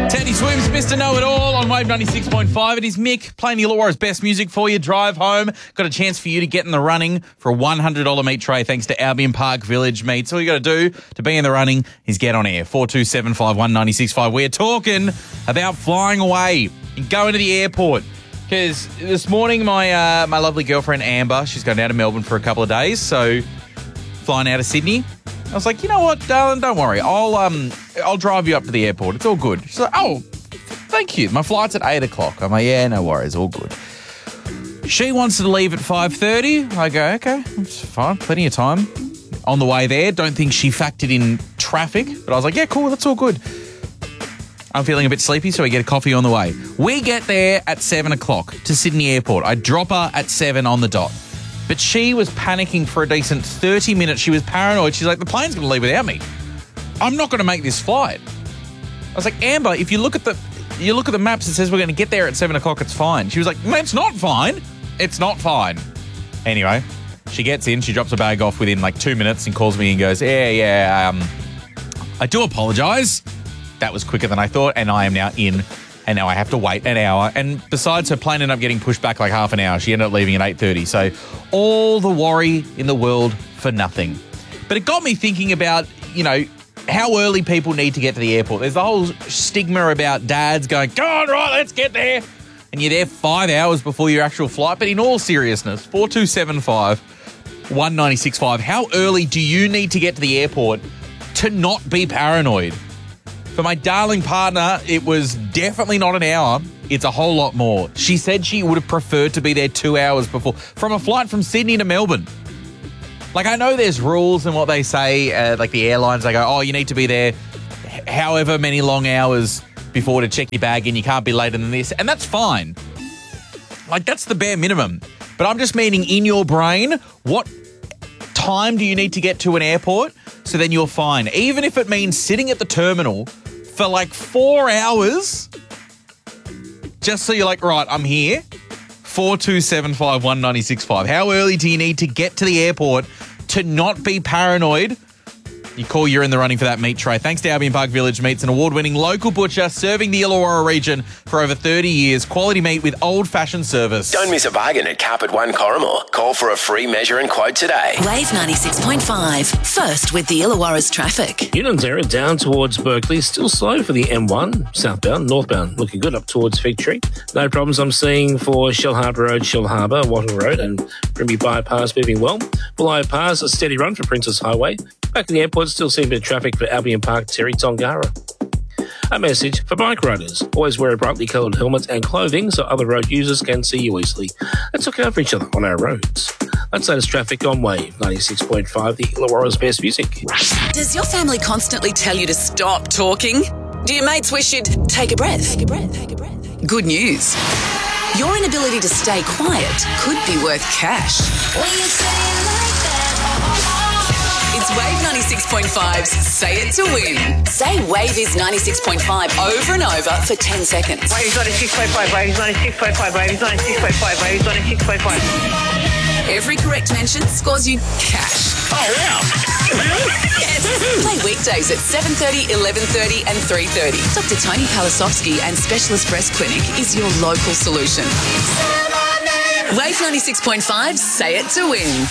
Teddy Swims, Mr. Know-It-All on Wave 96.5. It is Mick playing the Illawarra's best music for you. Drive home. Got a chance for you to get in the running for a $100 meat tray thanks to Albion Park Village Meats. All you got to do to be in the running is get on air. 42751965. We're talking about flying away and going to the airport. Because this morning, my lovely girlfriend Amber, she's going down to Melbourne for a couple of days, so flying out of Sydney. I was like, you know what, darling, don't worry. I'll drive you up to the airport. It's all good. She's like, oh, thank you. My flight's at 8 o'clock. I'm like, yeah, no worries, all good. She wants to leave at 5:30. I go, okay, it's fine, plenty of time. On the way there, don't think she factored in traffic, but I was like, yeah, cool, that's all good. I'm feeling a bit sleepy, so we get a coffee on the way. We get there at 7 o'clock to Sydney Airport. I drop her at 7 on the dot. But she was panicking for a decent 30 minutes. She was paranoid. She's like, the plane's going to leave without me. I'm not going to make this flight. I was like, Amber, if you look at the maps, it says we're going to get there at 7 o'clock. It's fine. She was like, it's not fine. It's not fine. Anyway, she gets in. She drops her bag off within like 2 minutes and calls me and goes, I do apologise. That was quicker than I thought, and I am now in. And now I have to wait an hour. And besides, her plane ended up getting pushed back like half an hour. She ended up leaving at 8:30. So all the worry in the world for nothing. But it got me thinking about, how early people need to get to the airport. There's the whole stigma about dads going, go on, right, let's get there. And you're there 5 hours before your actual flight. But in all seriousness, 42751965, how early do you need to get to the airport to not be paranoid? For my darling partner, it was definitely not an hour. It's a whole lot more. She said she would have preferred to be there 2 hours before. From a flight from Sydney to Melbourne. Like, I know there's rules and what they say, like the airlines, they go, oh, you need to be there however many long hours before to check your bag in. You can't be later than this. And that's fine. Like, that's the bare minimum. But I'm just meaning in your brain, what time do you need to get to an airport so then you're fine? Even if it means sitting at the terminal for like 4 hours, just so you're like, right, I'm here. 42751965. How early do you need to get to the airport to not be paranoid? You call, you're in the running for that meat tray. Thanks to Albion Park Village Meats, an award-winning local butcher serving the Illawarra region for over 30 years. Quality meat with old-fashioned service. Don't miss a bargain at Carpet One Corrimal. Call for a free measure and quote today. Wave 96.5. First with the Illawarra's traffic. Union's area down towards Berkeley. Still slow for the M1. Southbound, northbound. Looking good up towards Fig Tree. No problems I'm seeing for Shellharbour Road, Shellharbour, Watton Road and Grimby Bypass moving well. Below Pass, a steady run for Princess Highway. Back in the airport, still seeing a bit of traffic for Albion Park, Terry Tongara. A message for bike riders. Always wear a brightly coloured helmet and clothing so other road users can see you easily. Let's look out for each other on our roads. That's latest traffic on Wave 96.5, the Illawarra's best music. Does your family constantly tell you to stop talking? Do your mates wish you'd take a breath? Take a breath, take a breath. Good news. Your inability to stay quiet could be worth cash. When you say it like that. It's Wave 96.5's Say It to Win. Say Wave is 96.5 over and over for 10 seconds. Wave is 96.5, Wave is 96.5, Wave is 96.5, Wave is 96.5. Every correct mention scores you cash. Oh, wow. Yes. Play weekdays at 7:30, 11:30 and 3:30. Dr. Tony Palasovsky and Specialist Breast Clinic is your local solution. Wave 96.5, Say It to Win.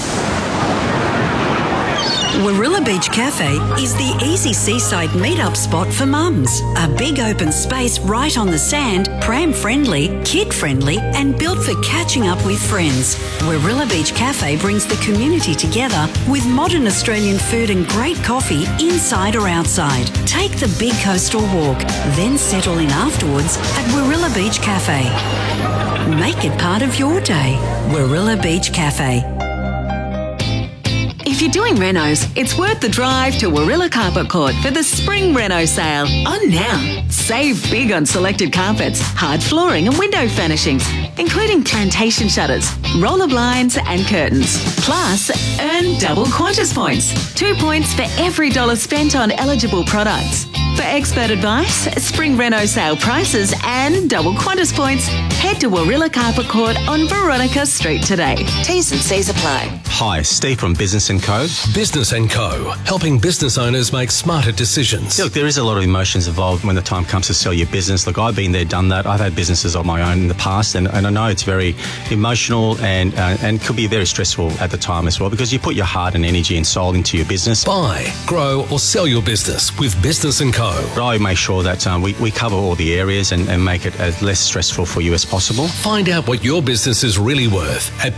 Warilla Beach Cafe is the easy seaside meet-up spot for mums. A big open space right on the sand, pram-friendly, kid-friendly and built for catching up with friends. Warilla Beach Cafe brings the community together with modern Australian food and great coffee inside or outside. Take the big coastal walk, then settle in afterwards at Warilla Beach Cafe. Make it part of your day. Warilla Beach Cafe. If you're doing renos, it's worth the drive to Warilla Carpet Court for the Spring Reno Sale. On now. Save big on selected carpets, hard flooring and window furnishings, including plantation shutters, roller blinds and curtains. Plus, earn double Qantas points. 2 points for every $1 spent on eligible products. For expert advice, spring reno sale prices and double Qantas points, head to Warilla Carpet Court on Veronica Street today. T's and C's apply. Hi, Steve from Business & Co. Business & Co. Helping business owners make smarter decisions. Look, there is a lot of emotions involved when the time comes to sell your business. Look, I've been there, done that. I've had businesses of my own in the past, and I know it's very emotional and could be very stressful at the time as well, because you put your heart and energy and soul into your business. Buy, grow or sell your business with Business & Co. But I make sure that we cover all the areas and make it as less stressful for you as possible. Find out what your business is really worth at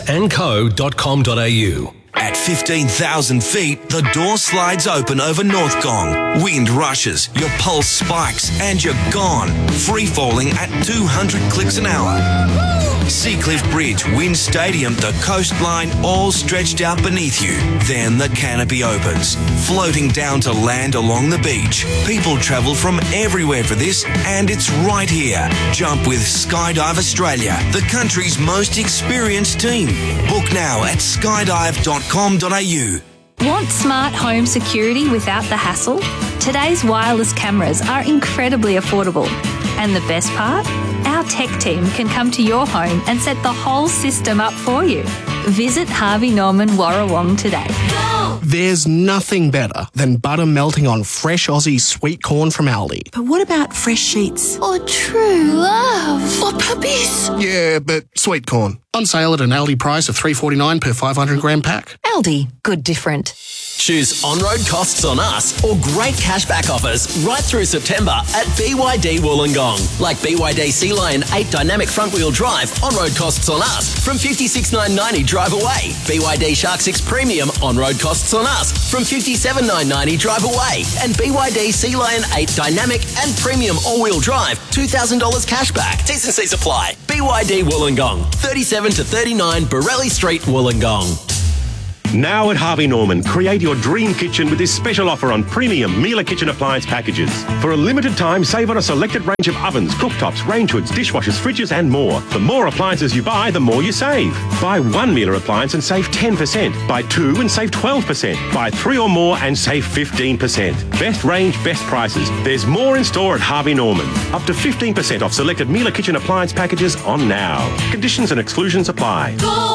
businessandco.com.au. At 15,000 feet, the door slides open over North Gong. Wind rushes, your pulse spikes, and you're gone. Free falling at 200 clicks an hour. Seacliff Bridge, Wind Stadium, the coastline, all stretched out beneath you. Then the canopy opens, floating down to land along the beach. People travel from everywhere for this, and it's right here. Jump with Skydive Australia, the country's most experienced team. Book now at skydive.com.au. Want smart home security without the hassle? Today's wireless cameras are incredibly affordable. And the best part? Our tech team can come to your home and set the whole system up for you. Visit Harvey Norman Warrawong today. There's nothing better than butter melting on fresh Aussie sweet corn from Aldi. But what about fresh sheets? Or true love? Or puppies? Yeah, but sweet corn. On sale at an Aldi price of $3.49 per 500 gram pack. Aldi, good different. Choose on-road costs on us or great cashback offers right through September at BYD Wollongong. Like BYD Sea Lion 8 dynamic front-wheel drive on-road costs on us from $56,990 drive away. BYD Shark 6 Premium on-road costs on us from $57,990 drive away. And BYD Sea Lion 8 dynamic and premium all-wheel drive $2,000 cashback. T's and C's apply. BYD Wollongong, 37 to 39 Borelli Street, Wollongong. Now at Harvey Norman, create your dream kitchen with this special offer on premium Miele kitchen appliance packages. For a limited time, save on a selected range of ovens, cooktops, range hoods, dishwashers, fridges and more. The more appliances you buy, the more you save. Buy one Miele appliance and save 10%. Buy two and save 12%. Buy three or more and save 15%. Best range, best prices. There's more in store at Harvey Norman. Up to 15% off selected Miele kitchen appliance packages on now. Conditions and exclusions apply.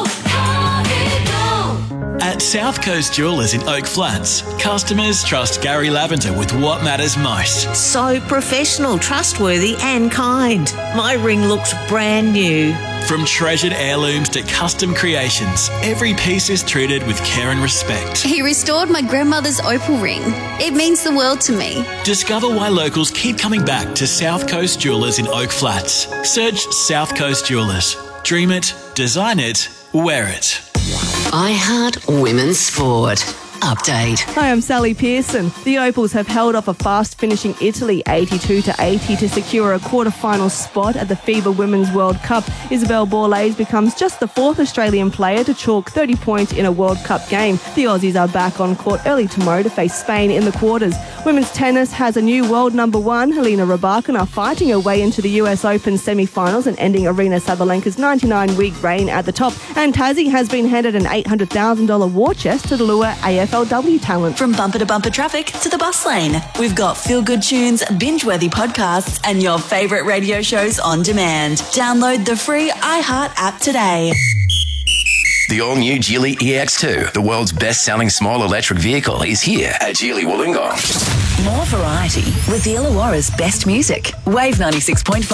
At South Coast Jewellers in Oak Flats, customers trust Gary Lavender with what matters most. So professional, trustworthy and kind. My ring looks brand new. From treasured heirlooms to custom creations, every piece is treated with care and respect. He restored my grandmother's opal ring. It means the world to me. Discover why locals keep coming back to South Coast Jewellers in Oak Flats. Search South Coast Jewellers. Dream it, design it, wear it. iHeart Women's Sport. Update. Hi, I'm Sally Pearson. The Opals have held off a fast-finishing Italy 82-80 to secure a quarter-final spot at the FIBA Women's World Cup. Isabel Borlase becomes just the fourth Australian player to chalk 30 points in a World Cup game. The Aussies are back on court early tomorrow to face Spain in the quarters. Women's tennis has a new world number one. Helena Rybakina fighting her way into the US Open semi-finals and ending Arina Sabalenka's 99-week reign at the top. And Tassie has been handed an $800,000 war chest to lure AFLW talent. From bumper to bumper traffic to the bus lane, we've got feel-good tunes, binge-worthy podcasts, and your favourite radio shows on demand. Download the free iHeart app today. The all-new Geely EX2, the world's best-selling small electric vehicle, is here at Geely Wollongong. More variety with the Illawarra's best music. Wave 96.5.